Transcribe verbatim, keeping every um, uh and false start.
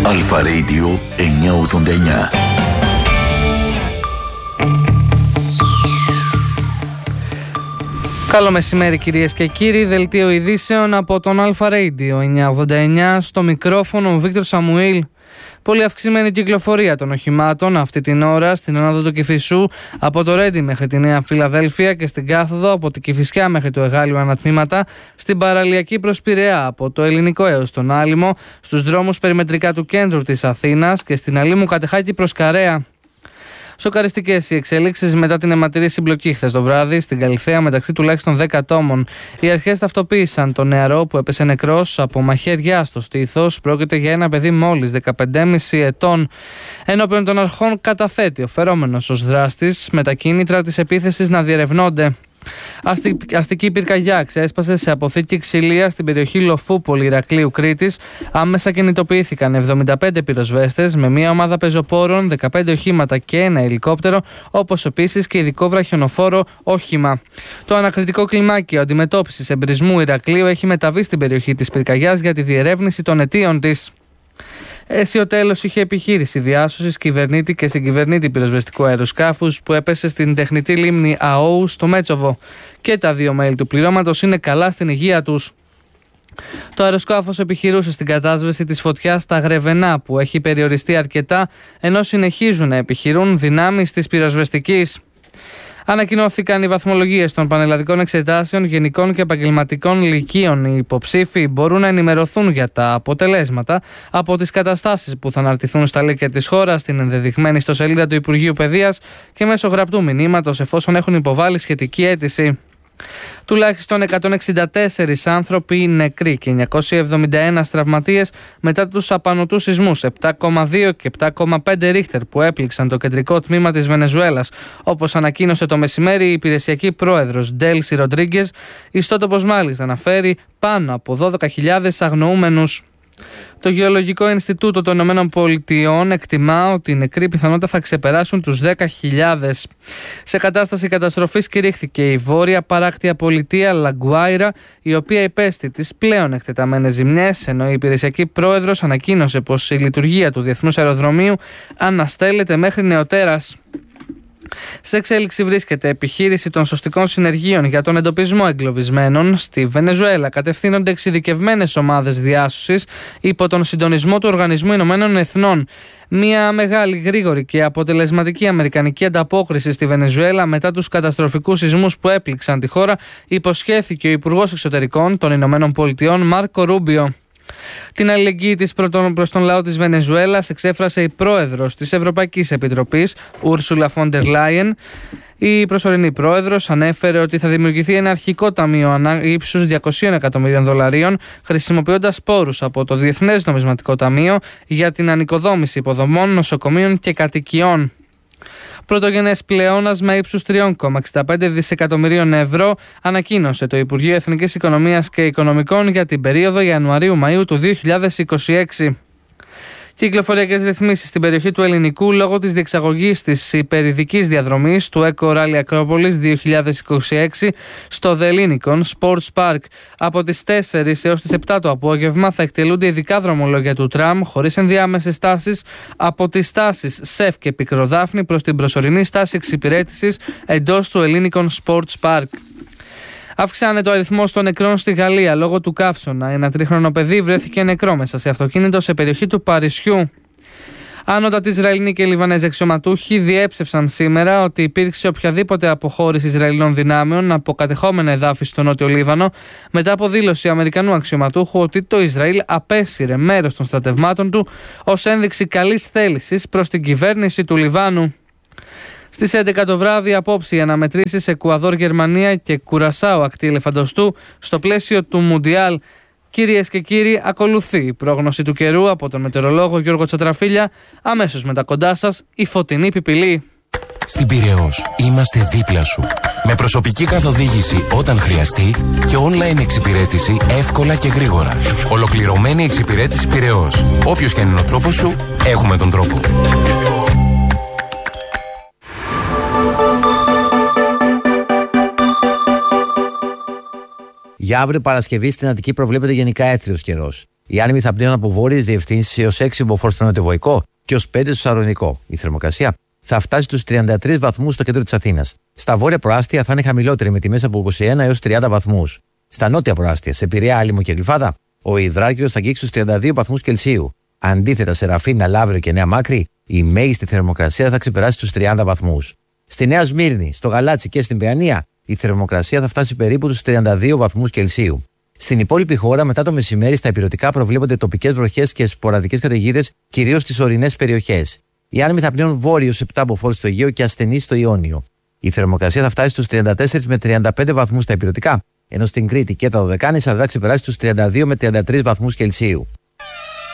Αλφα Radio εννιακόσια ογδόντα εννιά. Καλό μεσημέρι κυρίες και κύριοι, δελτίο ειδήσεων από τον Αλφα Radio εννιακόσια ογδόντα εννιά, στο μικρόφωνο ο Βίκτορ Σαμουήλ. Πολύ αυξημένη κυκλοφορία των οχημάτων αυτή την ώρα στην ανάδο του Κηφισού από το Ρέντι μέχρι τη Νέα Φιλαδέλφια και στην κάθοδο από την Κηφισιά μέχρι το Εγάλιο ανατμήματα, στην παραλιακή προς Πειραιά από το Ελληνικό έως τον Άλυμο, στους δρόμους περιμετρικά του κέντρου της Αθήνας και στην Αλήμου Κατεχάκη προς Καρέα. Σοκαριστικές οι εξέλιξεις μετά την αιματηρή συμπλοκή χθες το βράδυ στην Καλιθέα μεταξύ τουλάχιστον δέκα ατόμων. Οι αρχές ταυτοποίησαν τον νεαρό που έπεσε νεκρός από μαχαίρια στο στήθος. Πρόκειται για ένα παιδί μόλις δεκαπέντε και μισό ετών. Ενώπιον των αρχών καταθέτει ο φερόμενος ως δράστης, με τα κίνητρα της επίθεσης να διερευνώνται. Αστι... Αστική πυρκαγιά ξέσπασε σε αποθήκη ξυλία στην περιοχή Λοφούπολη Ηρακλείου Κρήτης. Άμεσα κινητοποιήθηκαν εβδομήντα πέντε πυροσβέστες με μια ομάδα πεζοπόρων, δεκαπέντε οχήματα και ένα ελικόπτερο, όπως επίσης και ειδικό βραχιονοφόρο όχημα. Το ανακριτικό κλιμάκιο αντιμετώπισης εμπρισμού Ηρακλείου έχει μεταβεί στην περιοχή της πυρκαγιάς για τη διερεύνηση των αιτίων της. Αισιοτέλος είχε επιχείρηση διάσωσης κυβερνήτη και συγκυβερνήτη πυροσβεστικού αεροσκάφους που έπεσε στην τεχνητή λίμνη Αόου στο Μέτσοβο. Και τα δύο μέλη του πληρώματος είναι καλά στην υγεία τους. Το αεροσκάφος επιχειρούσε στην κατάσβεση της φωτιάς στα Γρεβενά, που έχει περιοριστεί αρκετά, ενώ συνεχίζουν να επιχειρούν δυνάμεις της πυροσβεστικής. Ανακοινώθηκαν οι βαθμολογίες των πανελλαδικών εξετάσεων γενικών και επαγγελματικών λυκείων. Οι υποψήφοι μπορούν να ενημερωθούν για τα αποτελέσματα από τις καταστάσεις που θα αναρτηθούν στα λύκεια της χώρας στην ενδεδειγμένη ιστοσελίδα του Υπουργείου Παιδείας και μέσω γραπτού μηνύματος εφόσον έχουν υποβάλει σχετική αίτηση. Τουλάχιστον εκατόν εξήντα τέσσερις άνθρωποι νεκροί και εννιακόσιοι εβδομήντα ένα τραυματίες μετά τους απανωτούς σεισμούς επτά κόμμα δύο και επτά κόμμα πέντε ρίχτερ που έπληξαν το κεντρικό τμήμα της Βενεζουέλας. Όπως ανακοίνωσε το μεσημέρι η υπηρεσιακή πρόεδρος Ντέλσι Ροντρίγκες, ιστότοπος μάλιστα αναφέρει πάνω από δώδεκα χιλιάδες αγνοούμενους. Το Γεωλογικό Ινστιτούτο των Ηνωμένων Πολιτειών εκτιμά ότι οι νεκροί πιθανότητα θα ξεπεράσουν τους δέκα χιλιάδες. Σε κατάσταση καταστροφής κηρύχθηκε η βόρεια παράκτια πολιτεία Λαγκουάιρα, η οποία υπέστη τις πλέον εκτεταμένες ζημιές, ενώ η υπηρεσιακή πρόεδρος ανακοίνωσε πως η λειτουργία του Διεθνούς Αεροδρομίου αναστέλλεται μέχρι νεοτέρας. Σε εξέλιξη βρίσκεται επιχείρηση των σωστικών συνεργείων για τον εντοπισμό εγκλωβισμένων. Στη Βενεζουέλα κατευθύνονται εξειδικευμένες ομάδες διάσωσης υπό τον συντονισμό του Οργανισμού Ηνωμένων Εθνών. Μια μεγάλη, γρήγορη και αποτελεσματική αμερικανική ανταπόκριση στη Βενεζουέλα μετά τους καταστροφικούς σεισμούς που έπληξαν τη χώρα υποσχέθηκε ο Υπουργός Εξωτερικών των Ηνωμένων Πολιτειών Μάρκο Ρούμπιο. Την αλληλεγγύη της προς τον λαό της Βενεζουέλας εξέφρασε η πρόεδρος της Ευρωπαϊκής Επιτροπής, Ούρσουλα φον ντερ Λάιεν. Η προσωρινή πρόεδρος ανέφερε ότι θα δημιουργηθεί ένα αρχικό ταμείο ύψους διακόσια εκατομμυρίων δολαρίων, χρησιμοποιώντας πόρους από το Διεθνές Νομισματικό Ταμείο για την ανοικοδόμηση υποδομών, νοσοκομείων και κατοικιών. Πρωτογενές πλεόνασμα ύψους τρία κόμμα εξήντα πέντε δισεκατομμυρίων ευρώ ανακοίνωσε το Υπουργείο Εθνικής Οικονομίας και Οικονομικών για την περίοδο Ιανουαρίου-Μαΐου του δύο χιλιάδες είκοσι έξι. Κυκλοφοριακές ρυθμίσεις στην περιοχή του Ελληνικού λόγω της διεξαγωγής της υπερηδικής διαδρομής του Eco Rally Ακρόπολης δύο χιλιάδες είκοσι έξι στο The Lincoln Sports Park. Από τις τέσσερις έως τις επτά το απόγευμα θα εκτελούνται ειδικά δρομολόγια του τραμ χωρίς ενδιάμεσες στάσεις από τις στάσεις ΣΕΦ και Πικροδάφνη προς την προσωρινή στάση εξυπηρέτησης εντός του Lincoln Sports Park. Αυξάνεται ο αριθμός των νεκρών στη Γαλλία λόγω του καύσωνα. Ένα τρίχρονο παιδί βρέθηκε νεκρό μέσα σε αυτοκίνητο σε περιοχή του Παρισιού. Άνωτατοι Ισραηλινοί και Λιβανέζοι αξιωματούχοι διέψευσαν σήμερα ότι υπήρξε οποιαδήποτε αποχώρηση Ισραηλινών δυνάμεων από κατεχόμενα εδάφη στο Νότιο Λίβανο, μετά από δήλωση Αμερικανού αξιωματούχου ότι το Ισραήλ απέσυρε μέρος των στρατευμάτων του ως ένδειξη καλής θέλησης προς την κυβέρνηση του Λιβάνου. Στις έντεκα το βράδυ απόψε οι αναμετρήσεις Εκουαδόρ, Γερμανία και Κουρασάο ακτή ελεφαντοστού στο πλαίσιο του Μουντιάλ. Κυρίες και κύριοι, ακολουθεί η πρόγνωση του καιρού από τον μετεωρολόγο Γιώργο Τσατραφίλια. Αμέσως μετά κοντά σας η φωτεινή πιπηλή. Στην Πειραιώς είμαστε δίπλα σου. Με προσωπική καθοδήγηση όταν χρειαστεί και online εξυπηρέτηση εύκολα και γρήγορα. Ολοκληρωμένη εξυπηρέτηση Πειραιώς. Όποιος και αν είναι ο τρόπος σου, έχουμε τον τρόπο. Για αύριο Παρασκευή στην Αττική προβλέπεται γενικά έθριος καιρός. Οι άνεμοι θα πλύνουν από βόρειες διευθύνσεις έως έξι μποφόρ στο νοτιοβοϊκό και ως πέντε στο Σαρονικό. Η θερμοκρασία θα φτάσει στους τριάντα τρεις βαθμούς στο κέντρο της Αθήνας. Στα βόρεια προάστια θα είναι χαμηλότερη με τιμές από είκοσι ένα έως τριάντα βαθμούς. Στα νότια προάστια, σε Πειραιά, Άλυμο και Γλυφάδα, ο υδράργυρος θα αγγίξει στους τριάντα δύο βαθμούς Κελσίου. Αντίθετα, σε Ραφίνα, Λαύριο και Νέα Μάκρη, η μέγιστη θερμοκρασία θα ξεπεράσει τους τριάντα βαθμούς. Στη Νέα Σμύρνη, στο Γαλάτσι και στην Παιανία, η θερμοκρασία θα φτάσει περίπου τους τριάντα δύο βαθμούς Κελσίου. Στην υπόλοιπη χώρα, μετά το μεσημέρι, στα ηπειρωτικά προβλέπονται τοπικές βροχές και σποραδικές καταιγίδες, κυρίως στις ορεινές περιοχές. Οι άνεμοι θα πλέουν βόρειος επτά μποφόρ στο Αιγαίο και ασθενείς στο Ιόνιο. Η θερμοκρασία θα φτάσει στους τριάντα τέσσερα με τριάντα πέντε βαθμούς στα ηπειρωτικά, ενώ στην Κρήτη και τα Δωδεκάνησα θα ξεπεράσει τους τριάντα δύο με τριάντα τρεις βαθμούς Κελσίου.